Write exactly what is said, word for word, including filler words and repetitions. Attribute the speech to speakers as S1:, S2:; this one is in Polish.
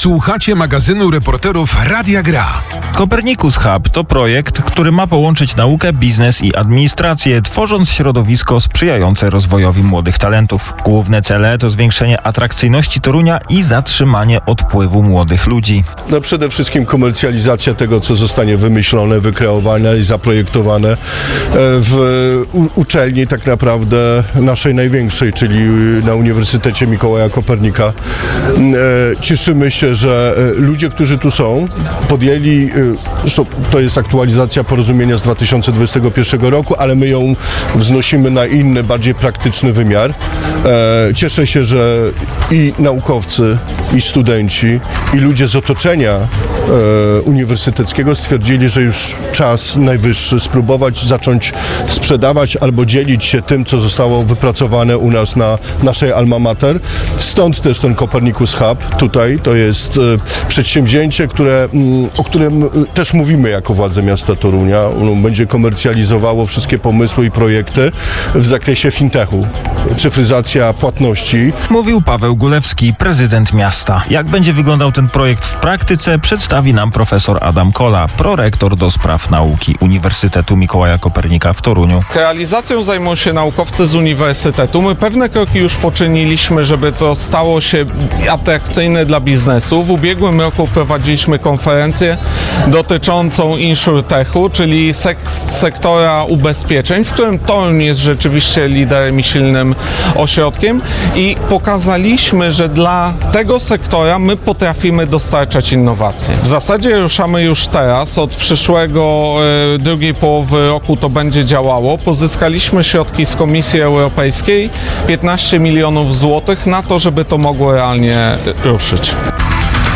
S1: Słuchacie magazynu reporterów Radia Gra.
S2: Copernicus Hub to projekt, który ma połączyć naukę, biznes i administrację, tworząc środowisko sprzyjające rozwojowi młodych talentów. Główne cele to zwiększenie atrakcyjności Torunia i zatrzymanie odpływu młodych ludzi.
S3: No przede wszystkim komercjalizacja tego, co zostanie wymyślone, wykreowane i zaprojektowane w uczelni tak naprawdę naszej największej, czyli na Uniwersytecie Mikołaja Kopernika. Cieszymy się, że ludzie, którzy tu są, podjęli, to jest aktualizacja porozumienia z dwa tysiące dwudziestego pierwszego roku, ale my ją wznosimy na inny, bardziej praktyczny wymiar. Cieszę się, że i naukowcy, i studenci, i ludzie z otoczenia uniwersyteckiego stwierdzili, że już czas najwyższy spróbować zacząć sprzedawać albo dzielić się tym, co zostało wypracowane u nas na naszej alma mater. Stąd też ten Copernicus Hub tutaj, to jest przedsięwzięcie, które, o którym też mówimy jako władze miasta Torunia. Ono będzie komercjalizowało wszystkie pomysły i projekty w zakresie fintechu, cyfryzacja płatności.
S2: Mówił Paweł Gulewski, prezydent miasta. Jak będzie wyglądał ten projekt w praktyce, przedstawi nam profesor Adam Kola, prorektor do spraw nauki Uniwersytetu Mikołaja Kopernika w Toruniu.
S4: Realizacją zajmą się naukowcy z uniwersytetu. My pewne kroki już poczyniliśmy, żeby to stało się atrakcyjne dla biznesu. W ubiegłym roku prowadziliśmy konferencję dotyczącą insurtechu, czyli sek- sektora ubezpieczeń, w którym Toruń jest rzeczywiście liderem i silnym ośrodkiem i pokazaliśmy, że dla tego sektora my potrafimy dostarczać innowacje. W zasadzie ruszamy już teraz, od przyszłego e, drugiej połowy roku to będzie działało. Pozyskaliśmy środki z Komisji Europejskiej, piętnaście milionów złotych na to, żeby to mogło realnie ruszyć.